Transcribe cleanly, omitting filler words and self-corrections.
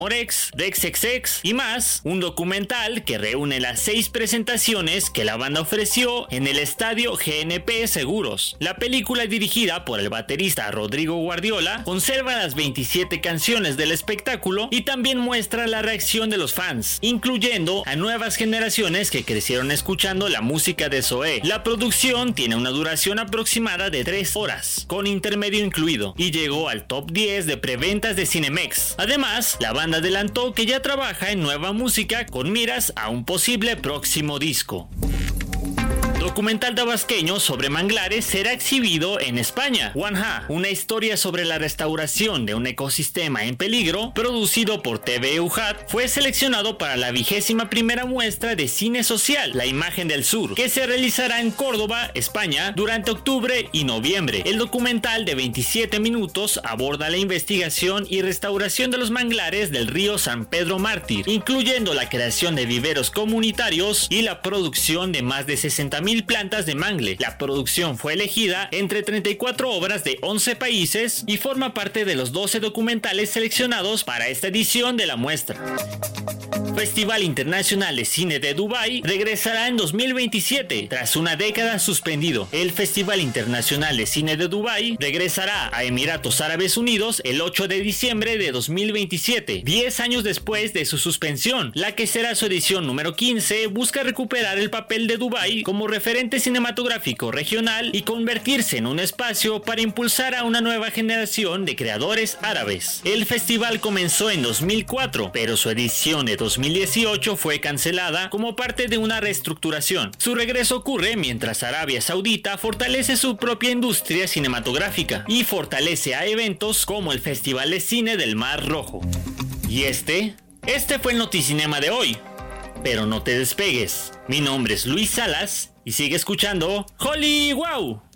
Orex, Rexexex y más, un documental que reúne las 6 presentaciones que la banda ofreció en el estadio GNP Seguros. La película, dirigida por el baterista Rodrigo Guardiola, conserva las 27 canciones del espectáculo y también muestra la reacción de los fans, incluyendo a nuevas generaciones que crecieron escuchando la música de Zoé. La producción tiene una duración aproximada de 3 horas, con intermedio incluido, y llegó al top 10 de preventas de Cinemex. Además, la banda adelantó que ya trabaja en nueva música con miras a un posible próximo disco. Documental tabasqueño sobre manglares será exhibido en España. Wanja, una historia sobre la restauración de un ecosistema en peligro, producido por TV UJAT, fue seleccionado para la 21ª muestra de cine social, La Imagen del Sur, que se realizará en Córdoba, España, durante octubre y noviembre. El documental de 27 minutos aborda la investigación y restauración de los manglares del río San Pedro Mártir, incluyendo la creación de viveros comunitarios y la producción de más de 60,000 plantas de mangle. La producción fue elegida entre 34 obras de 11 países y forma parte de los 12 documentales seleccionados para esta edición de la muestra. Festival Internacional de Cine de Dubái regresará en 2027 tras una década suspendido. El Festival Internacional de Cine de Dubái regresará a Emiratos Árabes Unidos el 8 de diciembre de 2027, 10 años después de su suspensión. La que será su edición número 15 busca recuperar el papel de Dubái como referente cinematográfico regional y convertirse en un espacio para impulsar a una nueva generación de creadores árabes. El festival comenzó en 2004, pero su edición de 2018 fue cancelada como parte de una reestructuración. Su regreso ocurre mientras Arabia Saudita fortalece su propia industria cinematográfica y fortalece a eventos como el Festival de Cine del Mar Rojo. Y este fue el Noticinema de hoy. Pero no te despegues. Mi nombre es Luis Salas y sigue escuchando Holly Wow.